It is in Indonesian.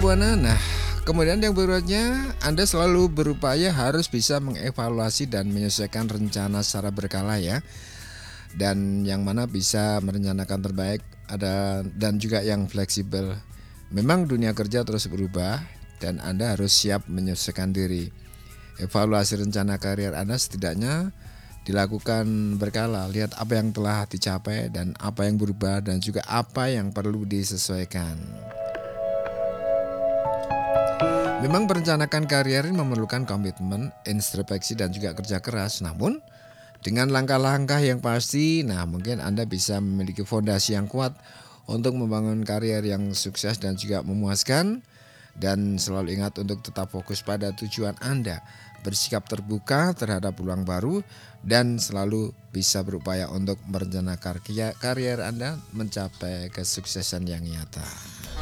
Buana. Nah, kemudian yang berikutnya, Anda selalu berupaya harus bisa mengevaluasi dan menyesuaikan rencana secara berkala ya. Dan yang mana bisa merencanakan terbaik ada dan juga yang fleksibel. Memang dunia kerja terus berubah dan Anda harus siap menyesuaikan diri. Evaluasi rencana karier Anda setidaknya dilakukan berkala. Lihat apa yang telah dicapai dan apa yang berubah dan juga apa yang perlu disesuaikan. Memang merencanakan karier memerlukan komitmen, introspeksi dan juga kerja keras. Namun dengan langkah-langkah yang pasti, nah mungkin Anda bisa memiliki fondasi yang kuat untuk membangun karier yang sukses dan juga memuaskan. Dan selalu ingat untuk tetap fokus pada tujuan Anda, bersikap terbuka terhadap peluang baru, dan selalu bisa berupaya untuk merencanakan karier Anda mencapai kesuksesan yang nyata.